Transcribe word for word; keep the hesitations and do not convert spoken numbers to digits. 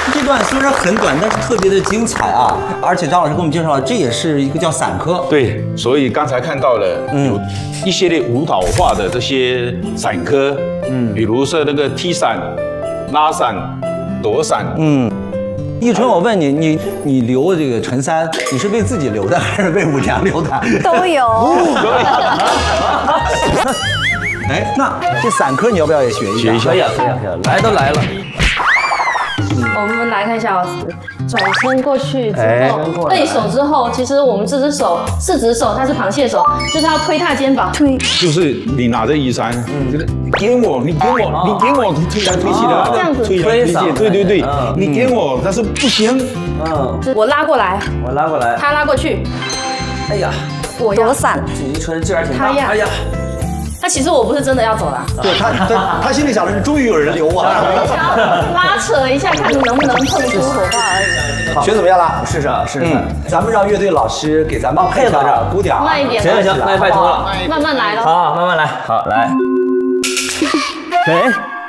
这段虽然很短，但是特别的精彩啊！而且张老师给我们介绍了，这也是一个叫散科。 对，所以刚才看到了有一系列舞蹈化的这些散科，嗯，比如说那个踢伞、拉伞、躲伞，嗯。 一纯，我问你，你你留这个陈三，你是为自己留的还是为舞娘留的？ 都有。 哎，那这散科你要不要也学一下？ 学一下， 可以啊，可以啊，可以啊，来都来了。 我们来看一下老师，转身过去之哎后，背手之后，其实我们这只手四指手，它是螃蟹手，就是要推踏肩膀， 推， 就是你拿着衣衫，嗯，就是给我，你给我，你给我推来推去的， 这样子推来推去，对对对，你给我，但是不行， 嗯， 我拉过来， 我拉过来。 他拉过去， 哎呀， 我要躲伞， 一纯劲儿挺大。 他呀哎呀， 那其实我不是真的要走了， 对他，他他心里想的是，终于有人留我了。 拉扯一下，看能不能碰出火花而已。 学怎么样了？ 试试啊，试试看。 咱们让乐队老师给咱们配合着鼓点儿， 慢一点， 行行行，那拜托了。 慢慢来了。 好，慢慢来。好，来。哎。